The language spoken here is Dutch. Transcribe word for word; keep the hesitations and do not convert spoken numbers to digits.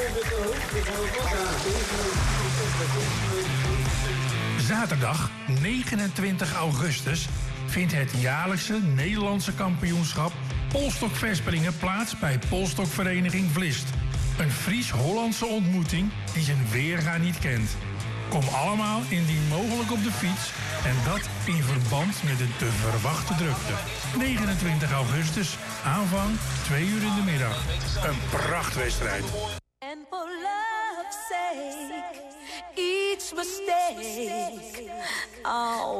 Zaterdag negenentwintig augustus vindt het jaarlijkse Nederlandse kampioenschap polstokverspringen plaats bij Polstokvereniging Vlist. Een Fries-Hollandse ontmoeting die zijn weerga niet kent. Kom allemaal indien mogelijk op de fiets en dat in verband met de te verwachte drukte. negenentwintig augustus, aanvang twee uur in de middag. Een prachtwedstrijd. And for love's sake, each mistake, oh.